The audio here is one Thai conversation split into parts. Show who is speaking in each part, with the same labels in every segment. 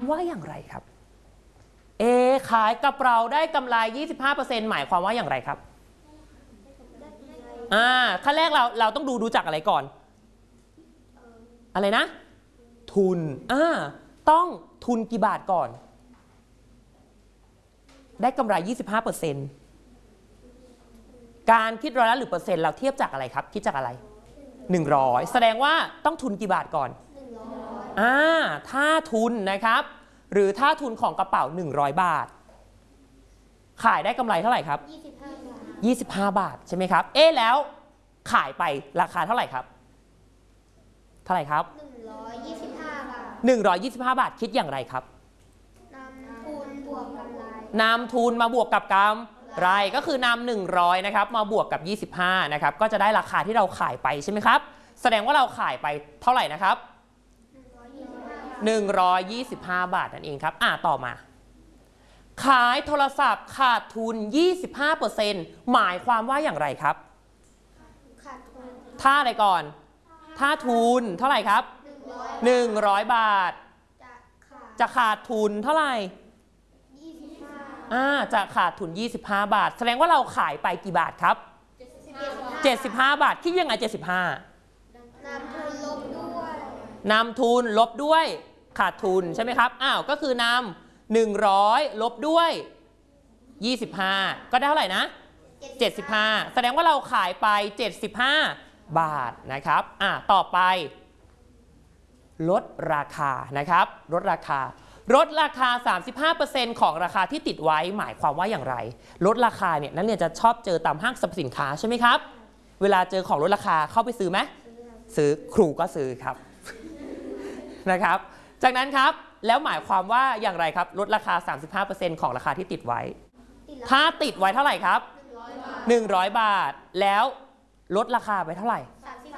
Speaker 1: ว่าอย่างไรครับขายกระเป๋าได้กำไร 25% หมายความว่าอย่างไรครับขั้นแรกเราต้องดูจากอะไรก่อนอะไรนะทุนต้องทุนกี่บาทก่อนได้กำไร 25% การคิดร้อยละหรือเปอร์เซ็นต์เราเทียบจากอะไรครับคิดจากอะไร100แสดงว่าต้องทุนกี่บาทก่อนถ้าทุนนะครับหรือถ้าทุนของกระเป๋า100 บาทขายได้กำไรเท่าไหร่ครับ25 บาทใช่ไหมครับแล้วขายไปราคาเท่าไหร่ครับเท่าไหร่ครับ125 บาทคิดอย่างไรครับนำทุนมาบวกกับกำไรก็คือนำ100นะครับมาบวกกับ25นะครับก็จะได้ราคาที่เราขายไปใช่ไหมครับแสดงว่าเราขายไปเท่าไหร่นะครับ125 บาทนั่นเองครับต่อมาขายโทรศัพท์ขาดทุน 25% หมายความว่าอย่างไรครับถ้าอะไรก่อนถ้าทุนเท่าไหร่ครับ100 บาทจะขาดทุนเท่าไหร่จะขาดทุน25 บาทแสดงว่าเราขายไปกี่บาทครับ75 บาทคิดยังไง75นำทุนลบด้วยขาดทุนใช่ไหมครับก็คือนำ100ลบด้วย25ก็ได้เท่าไหร่นะ75แสดงว่าเราขายไป75 บาทนะครับต่อไปลดราคานะครับลดราคา 35% ของราคาที่ติดไว้หมายความว่าอย่างไรลดราคาเนี่ยนักเรียนจะชอบเจอตามห้างสรรพสินค้าใช่ไหมครับเวลาเจอของลดราคาเข้าไปซื้อไหมซื้อครูก็ซื้อครับ นะครับจากนั้นครับแล้วหมายความว่าอย่างไรครับลดราคา 35% ของราคาที่ติดไว้ถ้าติดไว้เท่าไหร่ครับ100 บาทแล้วลดราคาไปเท่าไหร่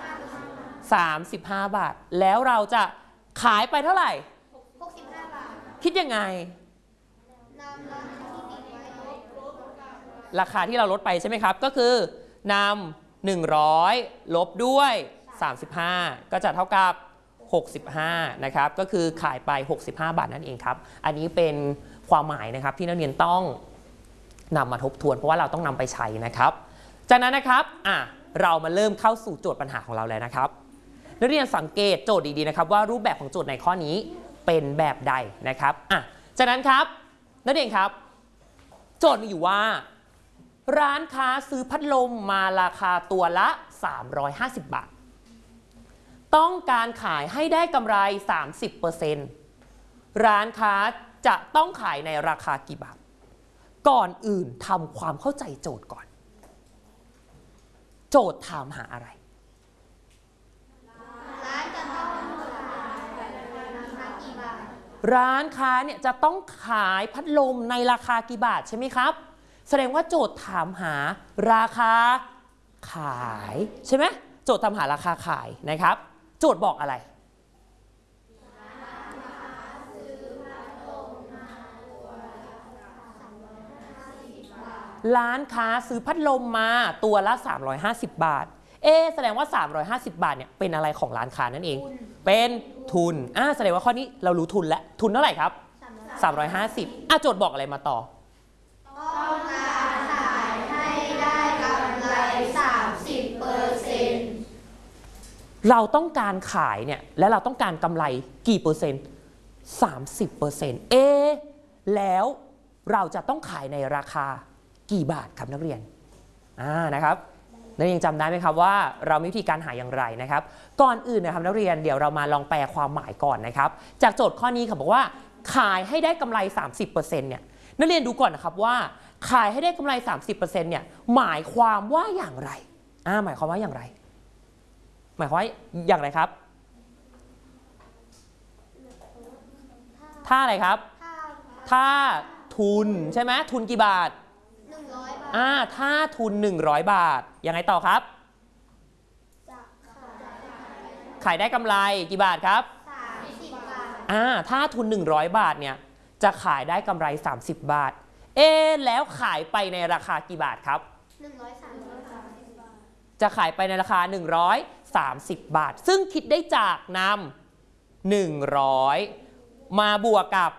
Speaker 1: 35 บาทแล้วเราจะขายไปเท่าไหร่65 บาทคิดยังไงราคาที่เราลดไปใช่ไหมครับก็คือนำ100ลบด้วย35ก็จะเท่ากับ65นะครับก็คือขายไป65 บาทนั่นเองครับอันนี้เป็นความหมายนะครับที่นักเรียนต้องนำมาทบทวนเพราะว่าเราต้องนำไปใช้นะครับจากนั้นนะครับเรามาเริ่มเข้าสู่โจทย์ปัญหาของเราแล้วนะครับนักเรียนสังเกตโจทย์ดีๆนะครับว่ารูปแบบของโจทย์ในข้อนี้เป็นแบบใดนะครับจากนั้นครับนักเรียนครับโจทย์มีอยู่ว่าร้านค้าซื้อพัดลมมาราคาตัวละ350 บาทต้องการขายให้ได้กำไร 30% ร้านค้าจะต้องขายในราคากี่บาทก่อนอื่นทำความเข้าใจโจทย์ก่อนโจทย์ถามหาอะไรร้านค้าเนี่ยจะต้องขายพัดลมในราคากี่บาทใช่ไหมครับแสดงว่าโจทย์ถามหาราคาขายใช่ไหมโจทย์ถามหาราคาขายนะครับโจทย์บอกอะไรร้านค้าซื้อพัดลมมาตัวละ350 บาทแสดงว่า350 บาทเนี่ยเป็นอะไรของร้านค้านั่นเองเป็นทุนแสดงว่าข้อนี้เรารู้ทุนแล้วทุนเท่าไหร่ครับ350โจทย์บอกอะไรมาต่อต้องการขายให้ได้กำไร 30% เราต้องการขายเนี่ยและเราต้องการกำไรกี่เปอร์เซ็นต์30%แล้วเราจะต้องขายในราคากี่บาทครับนักเรียนนะครับนักเรียนจำได้ไหมครับว่าเรามีวิธีการหาอย่างไรนะครับก่อนอื่นนะครับนักเรียนเดี๋ยวเรามาลองแปลความหมายก่อนนะครับจากโจทย์ข้อนี้เขาบอกว่าขายให้ได้กำไร 30% เนี่ยนักเรียนดูก่อนนะครับว่าขายให้ได้กำไร 30% เนี่ยหมายความว่าอย่างไรหมายความว่าอย่างไรหมายความว่าอย่างไรครับถ้าอะไรครับถ้าทุนใช่ไหมทุนกี่บาท100 บาทถ้าทุน100 บาทยังไงต่อครับขายได้กำไรกี่บาทครับ30 บาทถ้าทุน100 บาทเนี่ยจะขายได้กำไร30 บาทแล้วขายไปในราคากี่บาทครับ130 บาทจะขายไปในราคา130 บาทซึ่งคิดได้จากนำ100มาบวกกับ